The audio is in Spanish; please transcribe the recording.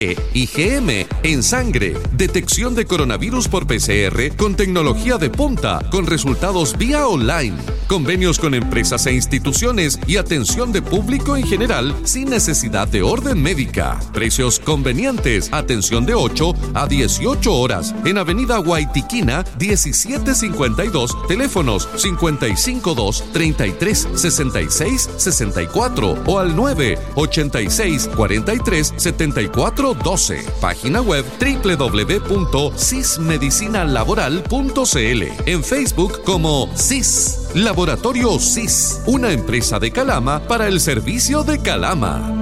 IgM en sangre, detección de coronavirus por PCR con tecnología de punta, con resultados vía online, convenios con empresas e instituciones y atención de público en general sin necesidad de orden médica. Precios convenientes, atención de 8 a 18 horas en Avenida Guaitiquina 1752, teléfonos 552-33-66-64 o al 986-43-74-12. Página web www.sismedicinalaboral.cl. En Facebook como CIS, Laboratorio CIS, una empresa de Calama para el servicio de Calama.